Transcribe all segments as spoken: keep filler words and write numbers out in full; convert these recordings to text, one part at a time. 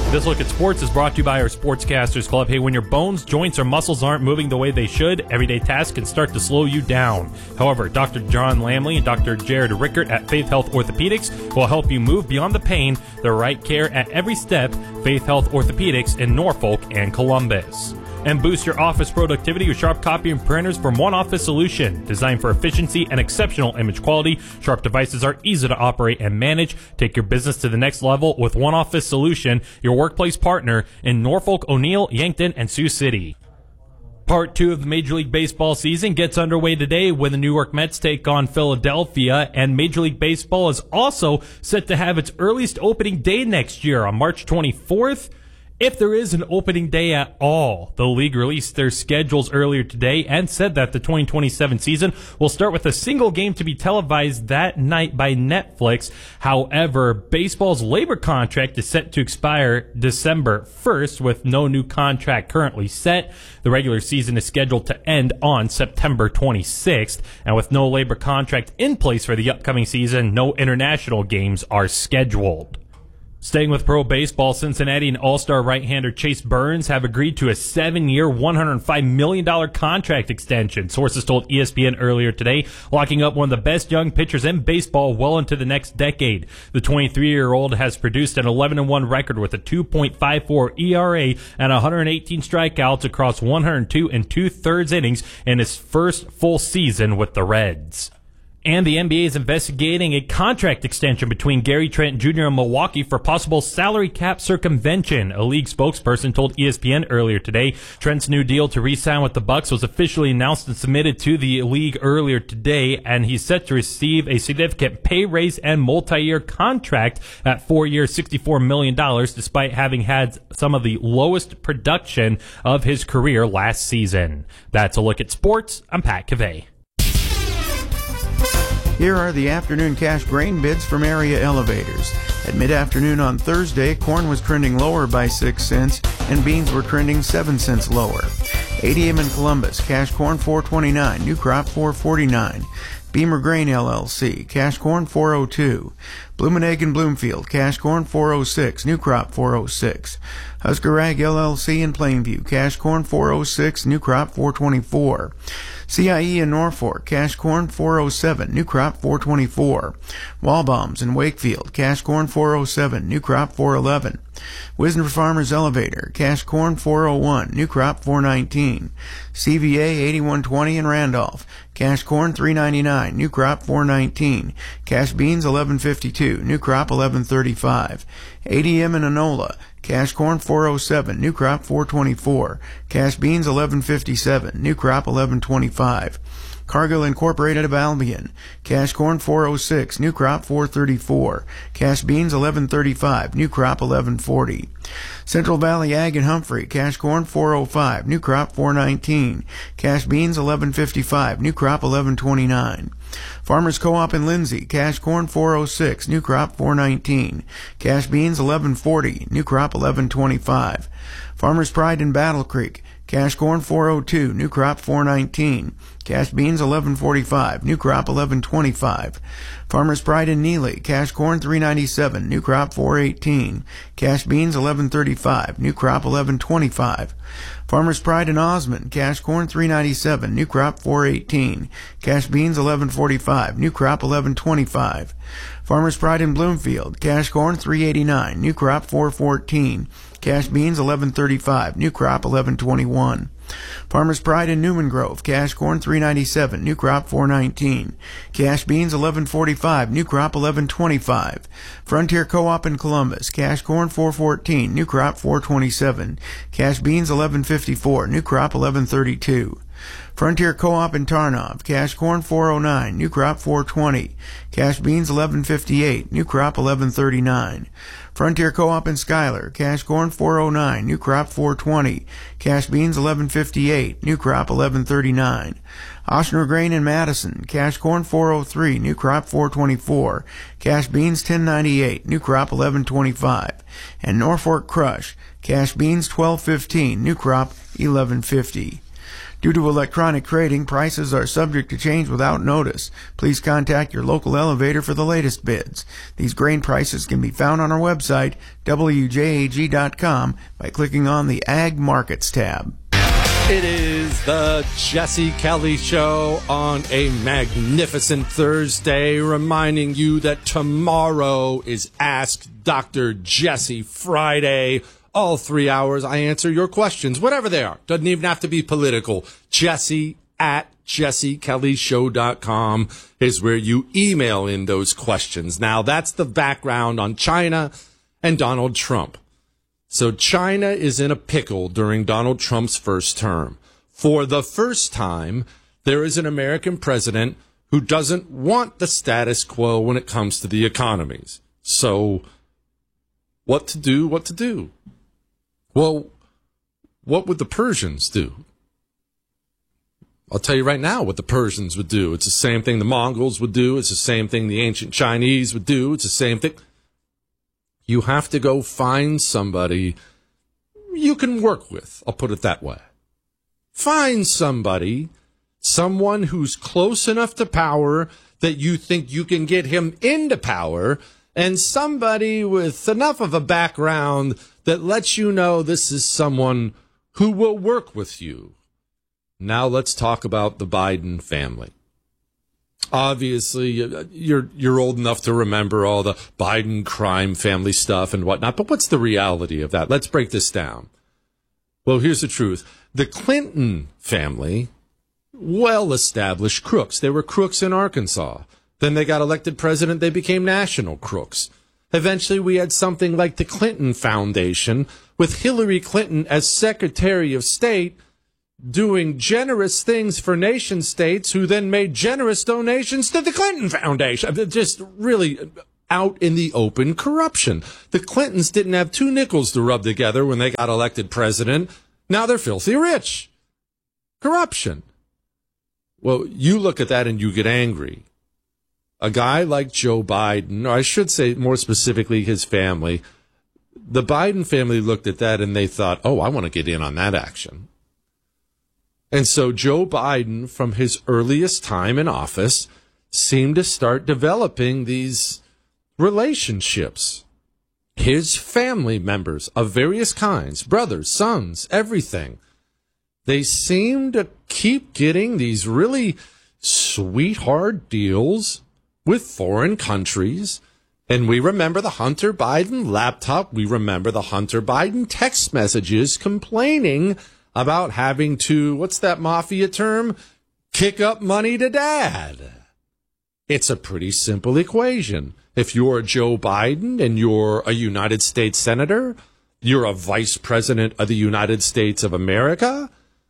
This Look at Sports is brought to you by our Sportscasters Club. Hey, when your bones, joints, or muscles aren't moving the way they should, everyday tasks can start to slow you down. However, Doctor John Lamley and Doctor Jared Rickert at Faith Health Orthopedics will help you move beyond the pain, the right care at every step. Faith Health Orthopedics in Norfolk and Columbus. And boost your office productivity with Sharp copy and printers from One Office Solution. Designed for efficiency and exceptional image quality, Sharp devices are easy to operate and manage. Take your business to the next level with One Office Solution, your workplace partner in Norfolk, O'Neill, Yankton, and Sioux City. Part two of the Major League Baseball season gets underway today when the New York Mets take on Philadelphia, and Major League Baseball is also set to have its earliest opening day next year on March twenty-fourth. If there is an opening day at all. The league released their schedules earlier today and said that the twenty twenty-seven season will start with a single game to be televised that night by Netflix. However, baseball's labor contract is set to expire December first with no new contract currently set. The regular season is scheduled to end on September twenty-sixth, and with no labor contract in place for the upcoming season, no international games are scheduled. Staying with pro baseball, Cincinnati and All-Star right-hander Chase Burns have agreed to a seven-year, one hundred five million dollars contract extension. Sources told E S P N earlier today, locking up one of the best young pitchers in baseball well into the next decade. The twenty-three-year-old has produced an eleven and one record with a two point five four E R A and one hundred eighteen strikeouts across one hundred two and two-thirds innings in his first full season with the Reds. And the N B A is investigating a contract extension between Gary Trent Junior and Milwaukee for possible salary cap circumvention. A league spokesperson told E S P N earlier today Trent's new deal to re-sign with the Bucks was officially announced and submitted to the league earlier today, and he's set to receive a significant pay raise and multi-year contract at four years, sixty-four million dollars, despite having had some of the lowest production of his career last season. That's a look at sports. I'm Pat Cavey. Here are the afternoon cash grain bids from area elevators. At mid-afternoon on Thursday, corn was trending lower by six cents and beans were trending seven cents lower. eight a.m. in Columbus, cash corn four twenty-nine, new crop four forty-nine. Beamer Grain L L C, cash corn four oh two. Blumenegg and Bloomfield, cash corn four oh six, new crop four oh six. Husker Rag L L C in Plainview, cash corn four oh six, new crop four twenty-four. C I E in Norfolk, cash corn four oh seven, new crop four twenty-four. Walbaums in Wakefield, cash corn four oh seven, new crop four eleven. Wisner Farmers Elevator, cash corn four oh one, new crop four nineteen. C V A eighty-one twenty in Randolph, cash corn three ninety-nine, new crop four nineteen. Cash beans eleven fifty-two, new crop eleven thirty-five. A D M in Enola, cash corn four oh seven, new crop four twenty-four. Cash beans eleven fifty-seven, new crop eleven twenty-five. Cargill Incorporated of Albion, cash corn four oh six, new crop four thirty-four. Cash beans eleven thirty-five, new crop eleven forty. Central Valley Ag and Humphrey, cash corn four oh five, new crop four nineteen. Cash beans eleven fifty-five, new crop eleven twenty-nine. Farmers Co-op in Lindsay, cash corn four oh six, new crop four nineteen. Cash beans eleven forty, new crop eleven twenty-five. Farmers Pride in Battle Creek, cash corn four oh two, new crop four nineteen. Cash beans eleven forty-five, new crop eleven twenty-five. Farmers Pride in Neely, cash corn three ninety-seven, new crop four eighteen. Cash beans eleven thirty-five, new crop eleven twenty-five. Farmers Pride in Osmond, cash corn three ninety-seven, new crop four eighteen. Cash beans eleven forty-five, new crop eleven twenty-five. Farmers Pride in Bloomfield, cash corn three eighty-nine, new crop four fourteen. Cash beans eleven thirty-five, new crop eleven twenty-one. Farmers Pride in Newman Grove, cash corn three ninety-seven, new crop four nineteen. Cash beans eleven forty-five, new crop eleven twenty-five. Frontier Co-op in Columbus, cash corn four fourteen, new crop four twenty-seven. Cash beans eleven fifty-four, new crop eleven thirty-two. Frontier Co-op in Tarnov, cash corn four oh nine, new crop four twenty. Cash beans eleven fifty-eight, new crop eleven thirty-nine. Frontier Co-op in Schuyler, cash corn four oh nine, new crop four twenty. Cash beans eleven fifty-eight, new crop eleven thirty-nine. Ochsner Grain in Madison, cash corn four oh three, new crop four twenty-four. Cash beans ten ninety-eight, new crop eleven twenty-five. And Norfolk Crush, cash beans twelve fifteen, new crop eleven fifty. Due to electronic trading, prices are subject to change without notice. Please contact your local elevator for the latest bids. These grain prices can be found on our website, W J A G dot com, by clicking on the Ag Markets tab. It is the Jesse Kelly Show on a magnificent Thursday, reminding you that tomorrow is Ask Doctor Jesse Friday. All three hours, I answer your questions, whatever they are. Doesn't even have to be political. Jesse at jesse kelly show dot com is where you email in those questions. Now, that's the background on China and Donald Trump. So China is in a pickle during Donald Trump's first term. For the first time, there is an American president who doesn't want the status quo when it comes to the economies. So what to do, what to do? Well, what would the Persians do? I'll tell you right now what the Persians would do. It's the same thing the Mongols would do. It's the same thing the ancient Chinese would do. It's the same thing. You have to go find somebody you can work with. I'll put it that way. Find somebody, someone who's close enough to power that you think you can get him into power, and somebody with enough of a background that lets you know this is someone who will work with you. Now let's talk about the Biden family. Obviously, you're you're old enough to remember all the Biden crime family stuff and whatnot, but what's the reality of that? Let's break this down. Well, here's the truth. The Clinton family, well-established crooks. They were crooks in Arkansas. Then they got elected president. They became national crooks. Eventually, we had something like the Clinton Foundation with Hillary Clinton as Secretary of State doing generous things for nation states who then made generous donations to the Clinton Foundation. Just really out in the open corruption. The Clintons didn't have two nickels to rub together when they got elected president. Now they're filthy rich. Corruption. Well, you look at that and you get angry. A guy like Joe Biden, or I should say more specifically his family, the Biden family looked at that and they thought, oh, I want to get in on that action. And so Joe Biden, from his earliest time in office, seemed to start developing these relationships. His family members of various kinds, brothers, sons, everything, they seem to keep getting these really sweetheart deals with foreign countries. And we remember the Hunter Biden laptop. We remember the Hunter Biden text messages complaining about having to, what's that mafia term? Kick up money to dad. It's a pretty simple equation. If you're Joe Biden and you're a United States senator, you're a vice president of the United States of America,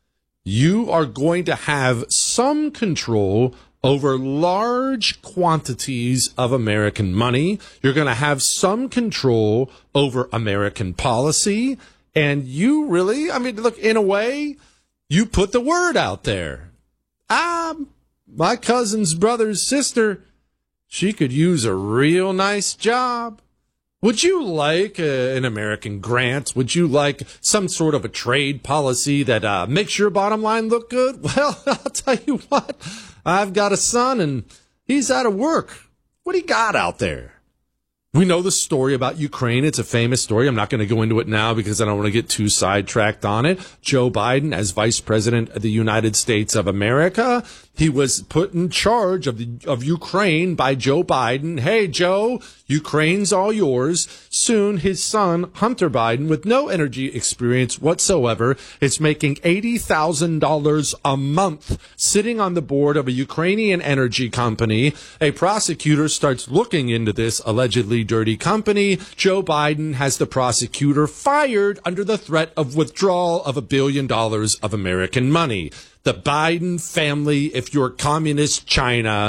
you are going to have some control over large quantities of American money. You're going to have some control over American policy. And you really, I mean, look, in a way, you put the word out there. Ah, my cousin's brother's sister, she could use a real nice job. Would you like uh, an American grant? Would you like some sort of a trade policy that uh, makes your bottom line look good? Well, I'll tell you what, I've got a son and he's out of work. What do you got out there? We know the story about Ukraine. It's a famous story. I'm not going to go into it now because I don't want to get too sidetracked on it. Joe Biden, as vice president of the United States of America, he was put in charge of the, of Ukraine by Joe Biden. Hey, Joe, Ukraine's all yours. Soon, his son, Hunter Biden, with no energy experience whatsoever, is making eighty thousand dollars a month sitting on the board of a Ukrainian energy company. A prosecutor starts looking into this allegedly dirty company. Joe Biden has the prosecutor fired under the threat of withdrawal of a billion dollars of American money. The Biden family, if you're communist China,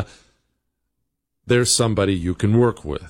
there's somebody you can work with.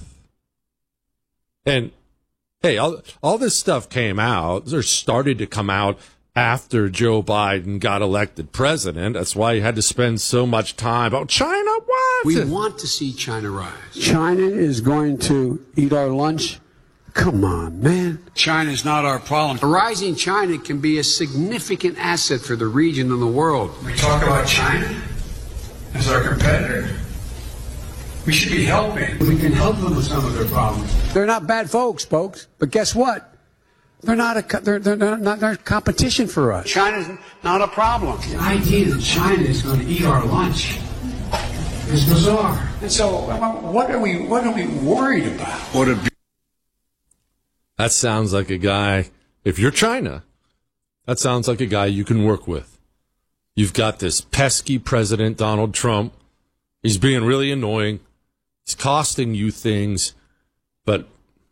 And, hey, all, all this stuff came out, or started to come out after Joe Biden got elected president. That's why he had to spend so much time about China. What? We want to see China rise. China is going to eat our lunch come on, man. China's not our problem. A rising China can be a significant asset for the region and the world. We talk about China as our competitor. We should be helping. We can help them with some of their problems. They're not bad folks, folks. But guess what? They're not a they're, they're not they're competition for us. China's not a problem. The idea that China is going to eat our lunch is bizarre. And so, what are we what are we worried about? What a That sounds like a guy, if you're China, that sounds like a guy you can work with. You've got this pesky president, Donald Trump. He's being really annoying. He's costing you things. But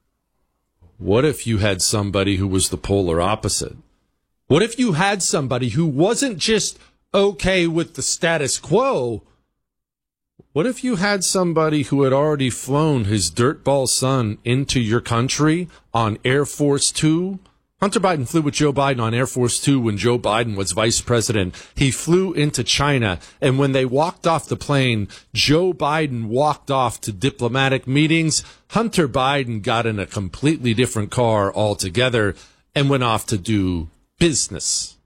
what if you had somebody who was the polar opposite? What if you had somebody who wasn't just okay with the status quo? What if you had somebody who had already flown his dirtball son into your country on Air Force Two? Hunter Biden flew with Joe Biden on Air Force Two when Joe Biden was vice president. He flew into China, and when they walked off the plane, Joe Biden walked off to diplomatic meetings. Hunter Biden got in a completely different car altogether and went off to do business.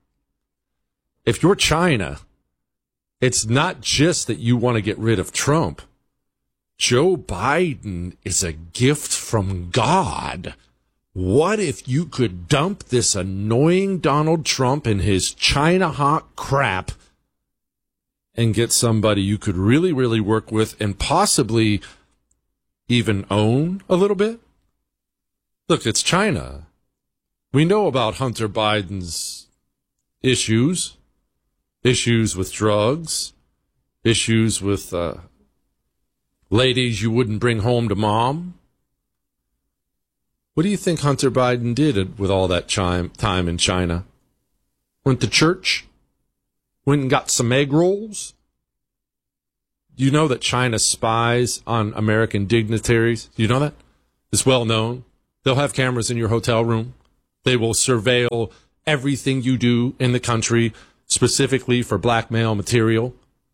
If you're China, it's not just that you want to get rid of Trump. Joe Biden is a gift from God. What if you could dump this annoying Donald Trump and his China hawk crap and get somebody you could really, really work with and possibly even own a little bit? Look, it's China. We know about Hunter Biden's issues. Issues with drugs, issues with uh, ladies you wouldn't bring home to mom. What do you think Hunter Biden did with all that chime, time in China? Went to church? Went and got some egg rolls? You know that China spies on American dignitaries? You know that? It's well known. They'll have cameras in your hotel room. They will surveil everything you do in the country, specifically for blackmail material.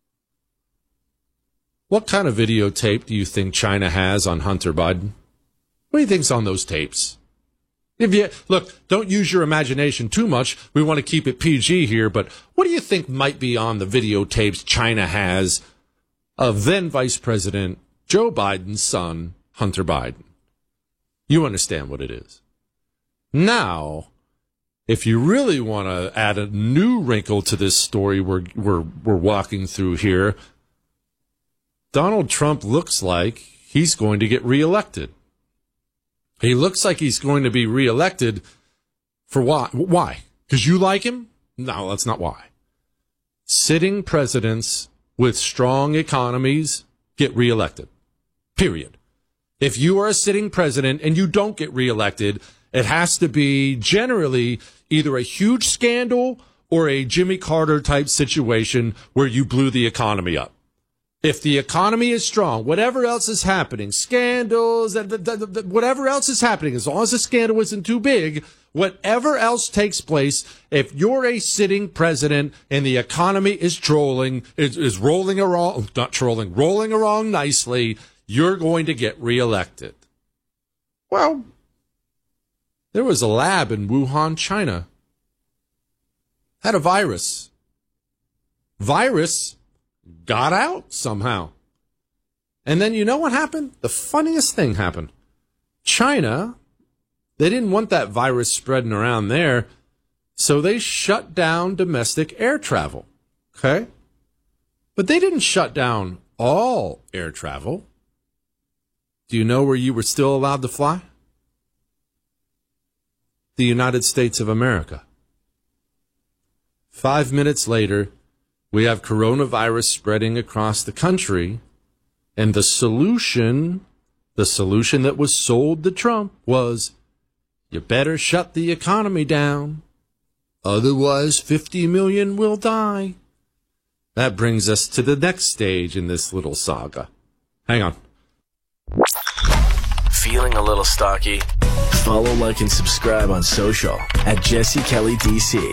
What kind of videotape do you think China has on Hunter Biden? What do you think's on those tapes? If you look, don't use your imagination too much. We want to keep it P G here, but what do you think might be on the videotapes China has of then Vice President Joe Biden's son, Hunter Biden? You understand what it is. Now, if you really want to add a new wrinkle to this story we're, we're, we're walking through here, Donald Trump looks like he's going to get reelected. He looks like he's going to be reelected for why? Why? Because you like him? No, that's not why. Sitting presidents with strong economies get reelected. Period. If you are a sitting president and you don't get reelected, it has to be generally either a huge scandal or a Jimmy Carter type situation where you blew the economy up. If the economy is strong, whatever else is happening, scandals, whatever else is happening, as long as the scandal isn't too big, whatever else takes place, if you're a sitting president and the economy is trolling, is, is rolling around, not trolling, rolling around nicely, you're going to get reelected. Well, there was a lab in Wuhan, China, had a virus. Virus got out somehow. And then you know what happened? The funniest thing happened. China, they didn't want that virus spreading around there, so they shut down domestic air travel. Okay? But they didn't shut down all air travel. Do you know where you were still allowed to fly? The United States of America. Five minutes later, we have coronavirus spreading across the country, and the solution, the solution that was sold to Trump was, you better shut the economy down, otherwise fifty million will die. That brings us to the next stage in this little saga. Hang on. Feeling a little stocky? Follow, like, and subscribe on social at Jesse Kelly D C.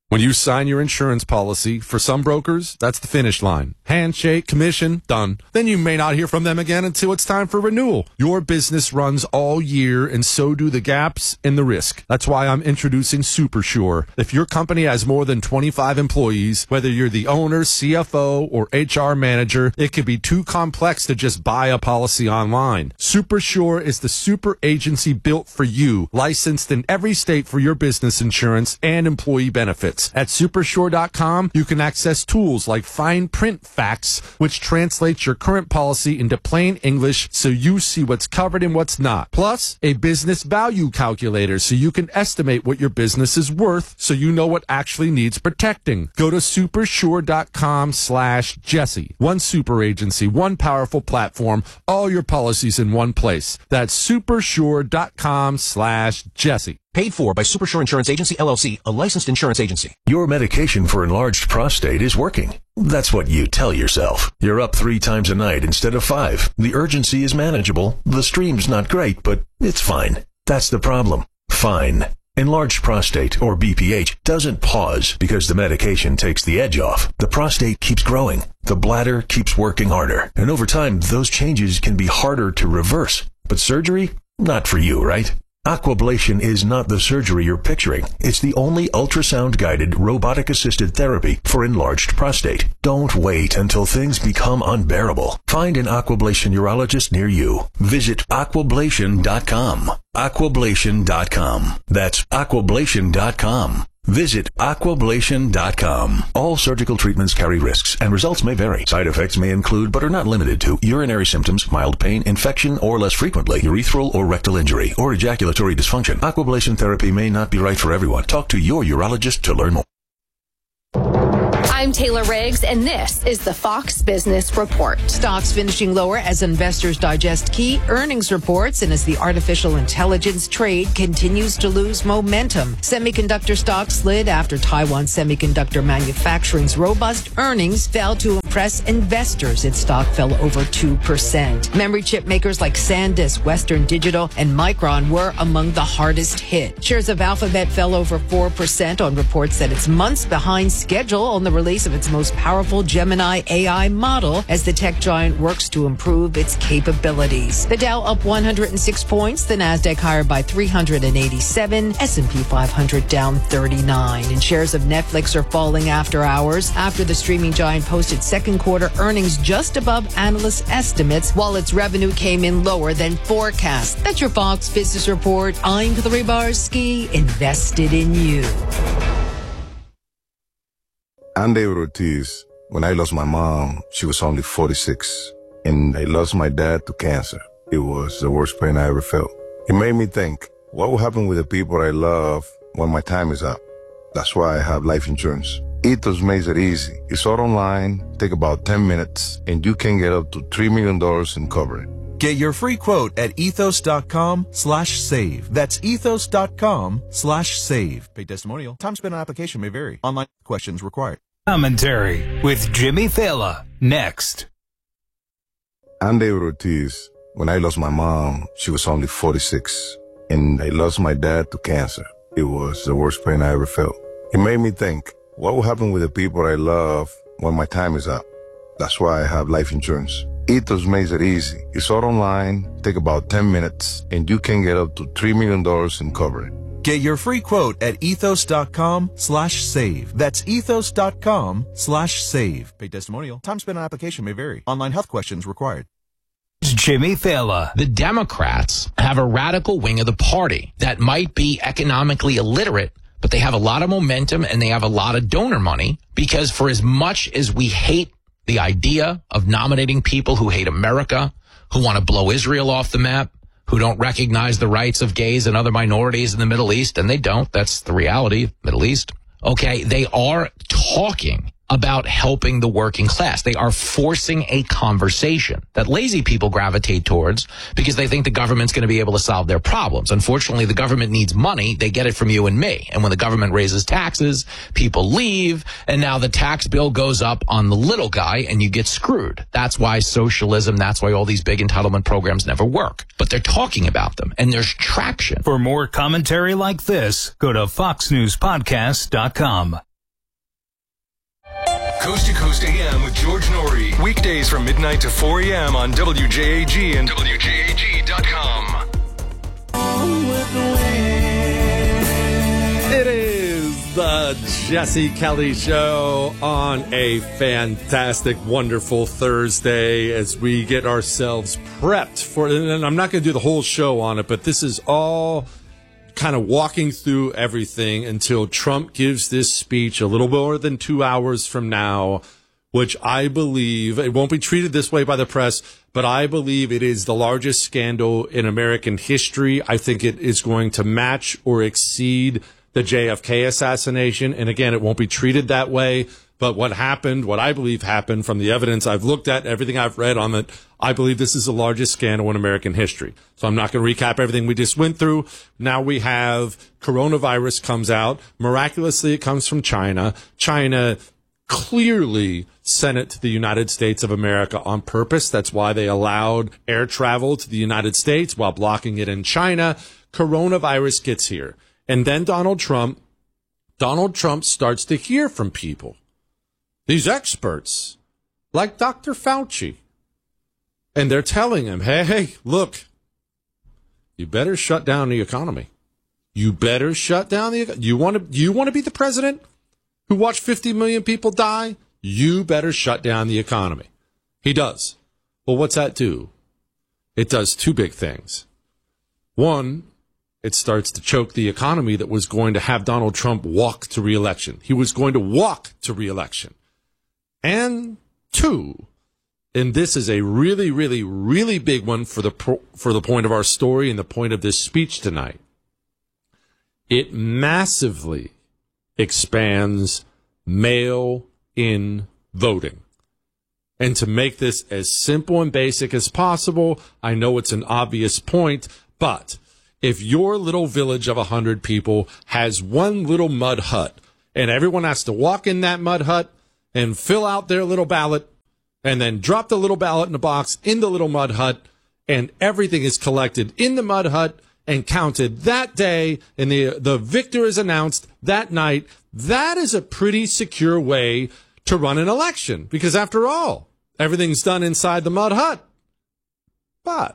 When you sign your insurance policy, for some brokers, that's the finish line. Handshake, commission, done. Then you may not hear from them again until it's time for renewal. Your business runs all year, and so do the gaps and the risk. That's why I'm introducing SuperSure. If your company has more than twenty-five employees, whether you're the owner, C F O, or H R manager, it can be too complex to just buy a policy online. SuperSure is the super agency built for you, licensed in every state for your business insurance and employee benefits. At supersure dot com, you can access tools like fine print facts, which translates your current policy into plain English so you see what's covered and what's not. Plus, a business value calculator so you can estimate what your business is worth so you know what actually needs protecting. Go to supersure dot com slash Jesse. One super agency, one powerful platform, all your policies in one place. That's supersure dot com slash Jesse. Paid for by Supersure Insurance Agency, L L C, a licensed insurance agency. Your medication for enlarged prostate is working. That's what you tell yourself. You're up three times a night instead of five. The urgency is manageable. The stream's not great, but it's fine. That's the problem. Fine. Enlarged prostate, or B P H, doesn't pause because the medication takes the edge off. The prostate keeps growing. The bladder keeps working harder. And over time, those changes can be harder to reverse. But surgery? Not for you, right? Aquablation is not the surgery you're picturing. It's the only ultrasound-guided, robotic-assisted therapy for enlarged prostate. Don't wait until things become unbearable. Find an Aquablation urologist near you. Visit aquablation dot com. aquablation dot com. That's aquablation dot com. Visit aquablation dot com. All surgical treatments carry risks, and results may vary. Side effects may include, but are not limited to, urinary symptoms, mild pain, infection, or less frequently, urethral or rectal injury, or ejaculatory dysfunction. Aquablation therapy may not be right for everyone. Talk to your urologist to learn more. I'm Taylor Riggs, and this is the Fox Business Report. Stocks finishing lower as investors digest key earnings reports and as the artificial intelligence trade continues to lose momentum. Semiconductor stocks slid after Taiwan Semiconductor Manufacturing's robust earnings failed to impress investors. Its stock fell over two percent. Memory chip makers like SanDisk, Western Digital, and Micron were among the hardest hit. Shares of Alphabet fell over four percent on reports that it's months behind schedule on the release of its most powerful Gemini A I model as the tech giant works to improve its capabilities. The Dow up one hundred six points, the Nasdaq higher by three hundred eighty-seven, S and P five hundred down thirty-nine. And shares of Netflix are falling after hours after the streaming giant posted second quarter earnings just above analyst estimates, while its revenue came in lower than forecast. That's your Fox Business Report. I'm Hillary Barsky, invested in you. I'm David Ortiz. When I lost my mom, she was only forty-six, and I lost my dad to cancer. It was the worst pain I ever felt. It made me think, what will happen with the people I love when my time is up? That's why I have life insurance. Ethos makes it easy. It's all online, take about ten minutes, and you can get up to three million dollars in coverage. Get your free quote at ethos.com slash save. That's ethos.com slash save. Paid testimonial. Time spent on application may vary. Online questions required. Commentary with Jimmy Fallon. Next. I'm David Ortiz. When I lost my mom, she was only forty-six, and I lost my dad to cancer. It was the worst pain I ever felt. It made me think, what will happen with the people I love when my time is up? That's why I have life insurance. Ethos makes it easy. It's all online, take about ten minutes, and you can get up to three million dollars in coverage. Get your free quote at ethos.com slash save. That's ethos.com slash save. Paid testimonial. Time spent on application may vary. Online health questions required. Jimmy Fallon. The Democrats have a radical wing of the party that might be economically illiterate, but they have a lot of momentum and they have a lot of donor money, because for as much as we hate the idea of nominating people who hate America, who want to blow Israel off the map, who don't recognize the rights of gays and other minorities in the Middle East, and they don't. That's the reality, Middle East. Okay, they are talking about helping the working class. They are forcing a conversation that lazy people gravitate towards because they think the government's going to be able to solve their problems. Unfortunately, the government needs money. They get it from you and me. And when the government raises taxes, people leave. And now the tax bill goes up on the little guy and you get screwed. That's why socialism, that's why all these big entitlement programs never work. But they're talking about them and there's traction. For more commentary like this, go to fox news podcast dot com. Coast to Coast A M with George Norrie. Weekdays from midnight to four a.m. on W J A G and W J A G dot com. It is the Jesse Kelly Show on a fantastic, wonderful Thursday as we get ourselves prepped for, and I'm not going to do the whole show on it, but this is all kind of walking through everything until Trump gives this speech a little more than two hours from now, which I believe, it won't be treated this way by the press, but I believe it is the largest scandal in American history. I think it is going to match or exceed the J F K assassination. And again, it won't be treated that way. But what happened, what I believe happened from the evidence I've looked at, everything I've read on it, I believe this is the largest scandal in American history. So I'm not going to recap everything we just went through. Now we have coronavirus comes out. Miraculously, it comes from China. China clearly sent it to the United States of America on purpose. That's why they allowed air travel to the United States while blocking it in China. Coronavirus gets here. And then Donald Trump, Donald Trump starts to hear from people. These experts, like Doctor Fauci. And they're telling him, hey, hey, look, you better shut down the economy. You better shut down the economy. You want to, you want to be the president who watched fifty million people die? You better shut down the economy. He does. Well, what's that do? It does two big things. One, it starts to choke the economy that was going to have Donald Trump walk to re-election. He was going to walk to re-election. And two, and this is a really, really, really big one for the pro, for the point of our story and the point of this speech tonight. It massively expands mail-in voting. And to make this as simple and basic as possible, I know it's an obvious point, but if your little village of one hundred people has one little mud hut and everyone has to walk in that mud hut and fill out their little ballot and then drop the little ballot in the box in the little mud hut, and everything is collected in the mud hut and counted that day, and the the victor is announced that night, that is a pretty secure way to run an election, because after all, everything's done inside the mud hut. But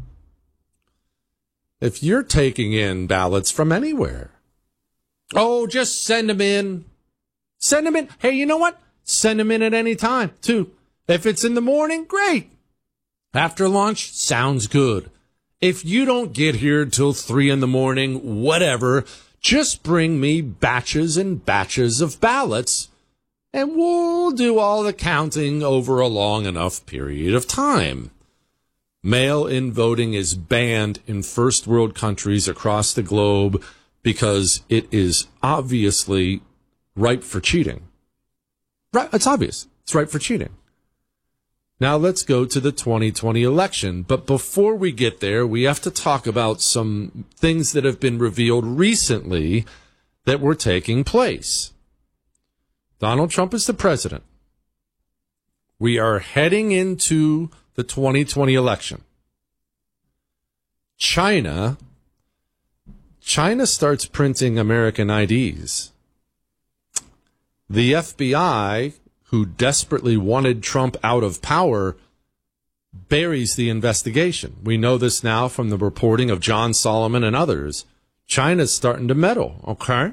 if you're taking in ballots from anywhere, oh, just send them in. Send them in. Hey, you know what? Send them in at any time, too. If it's in the morning, great. After lunch, sounds good. If you don't get here till three in the morning, whatever, just bring me batches and batches of ballots, and we'll do all the counting over a long enough period of time. Mail-in voting is banned in first world countries across the globe because it is obviously ripe for cheating. Right, it's obvious. It's ripe for cheating. Now let's go to the twenty twenty election. But before we get there, we have to talk about some things that have been revealed recently that were taking place. Donald Trump is the president. We are heading into the twenty twenty election. China, China starts printing American I Ds. The F B I, who desperately wanted Trump out of power, buries the investigation. We know this now from the reporting of John Solomon and others. China's starting to meddle, okay?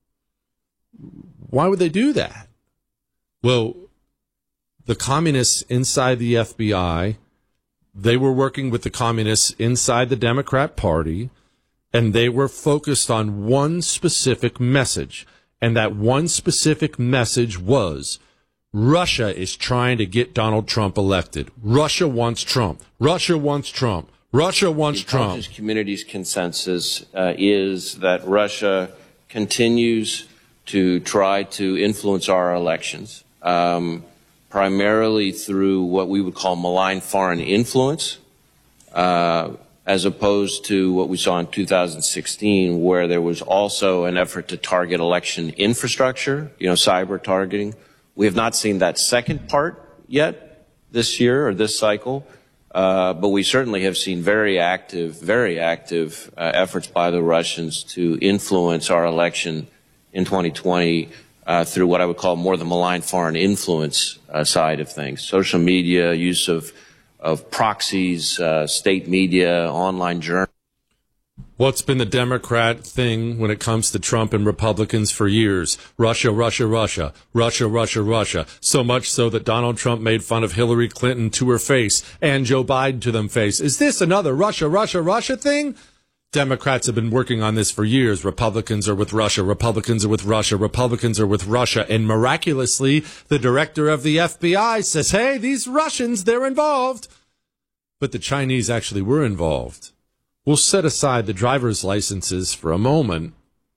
Why would they do that? Well, the communists inside the F B I, they were working with the communists inside the Democrat Party, and they were focused on one specific message. And that one specific message was, Russia is trying to get Donald Trump elected. Russia wants Trump. Russia wants Trump. Russia wants Trump. The intelligence community's consensus uh, is that Russia continues to try to influence our elections, um, primarily through what we would call malign foreign influence, uh, as opposed to what we saw in two thousand sixteen, where there was also an effort to target election infrastructure, you know, cyber targeting. We have not seen that second part yet this year or this cycle, uh, but we certainly have seen very active, very active uh, efforts by the Russians to influence our election in twenty twenty uh, through what I would call more the malign foreign influence uh, side of things. Social media, use of, of proxies, uh, state media, online journals. What's been the Democrat thing when it comes to Trump and Republicans for years? Russia, Russia, Russia, Russia, Russia, Russia. So much so that Donald Trump made fun of Hillary Clinton to her face and Joe Biden to them face. Is this another Russia, Russia, Russia thing? Democrats have been working on this for years. Republicans are with Russia. Republicans are with Russia. Republicans are with Russia. And miraculously, the director of the F B I says, hey, these Russians, they're involved. But the Chinese actually were involved. We'll set aside the driver's licenses for a moment.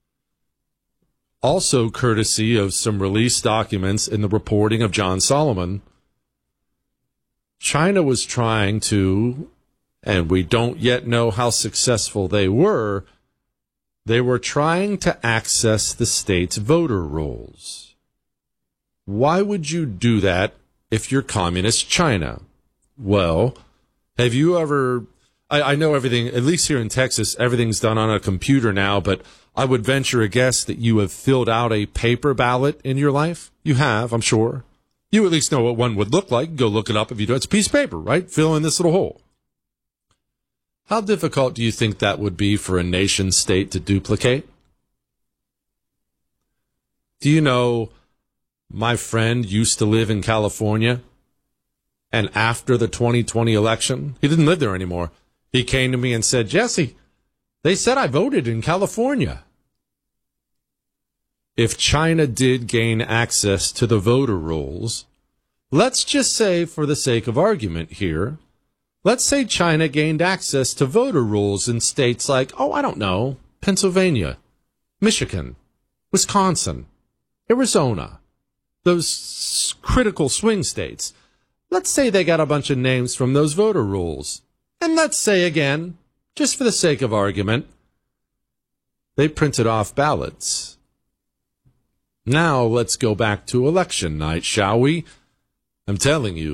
Also courtesy of some released documents in the reporting of John Solomon, China was trying to, and we don't yet know how successful they were, they were trying to access the state's voter rolls. Why would you do that if you're communist China? Well, have you ever... I know everything, at least here in Texas, everything's done on a computer now, but I would venture a guess that you have filled out a paper ballot in your life. You have, I'm sure. You at least know what one would look like. Go look it up if you do. It's a piece of paper, right? Fill in this little hole. How difficult do you think that would be for a nation state to duplicate? Do you know my friend used to live in California, and after the twenty twenty election, he didn't live there anymore. He came to me and said, Jesse, they said I voted in California. If China did gain access to the voter rolls, let's just say, for the sake of argument here, let's say China gained access to voter rolls in states like, oh, I don't know, Pennsylvania, Michigan, Wisconsin, Arizona, those critical swing states. Let's say they got a bunch of names from those voter rolls. And let's say again, just for the sake of argument, they printed off ballots. Now let's go back to election night, shall we? I'm telling you,